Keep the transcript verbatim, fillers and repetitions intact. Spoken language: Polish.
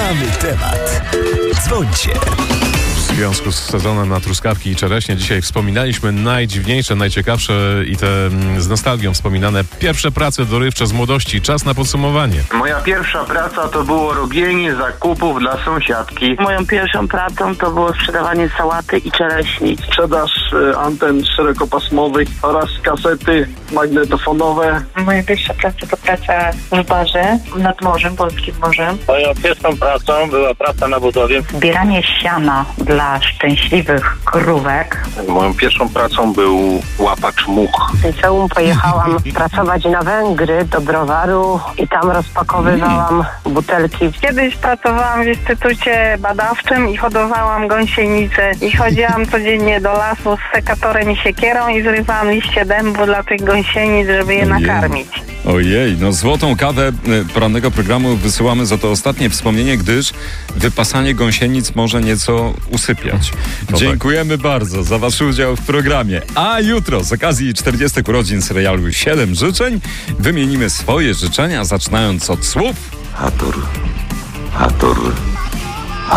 Mamy temat. Dzwońcie. W związku z sezonem na truskawki i czereśnie dzisiaj wspominaliśmy najdziwniejsze, najciekawsze i te z nostalgią wspominane pierwsze prace dorywcze z młodości. Czas na podsumowanie. Moja pierwsza praca to było robienie zakupów dla sąsiadki. Moją pierwszą pracą to było sprzedawanie sałaty i czereśni. Sprzedaż y, anten szerokopasmowych oraz kasety magnetofonowe. Moja pierwsza praca to praca w barze nad morzem, polskim morzem. Moją pierwszą pracą była praca na budowie. Zbieranie siana dla szczęśliwych krówek. Moją pierwszą pracą był łapacz much. W liceum pojechałam pracować na Węgry do browaru i tam rozpakowywałam butelki. Kiedyś pracowałam w instytucie badawczym i hodowałam gąsienice i chodziłam codziennie do lasu z sekatorem i siekierą i zrywałam liście dębu dla tych gąsienic, żeby je nakarmić. Ojej, no złotą kawę porannego programu wysyłamy za to ostatnie wspomnienie, gdyż wypasanie gąsienic może nieco usypiać. No Dziękujemy tak. bardzo za wasz udział w programie. A jutro z okazji czterdziestych urodzin serialu siedem życzeń wymienimy swoje życzenia, zaczynając od słów Hator, Hator.